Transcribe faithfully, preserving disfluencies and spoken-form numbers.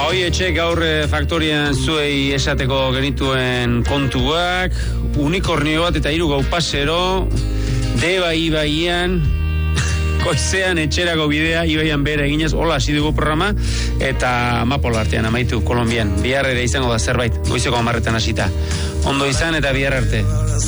hoi etxe gaur faktorian zuei esateko genituen kontuak, unikornio bat eta hiru gau pasero, deba ibaian, goizean etxerako bidea, ibaian bera eginez, hola hasi dugu programa, eta amapola artean amaitu Kolombian. Bihar ere izango da zerbait, goizeko hamarretan hasita. Ondo izan eta bihar arte.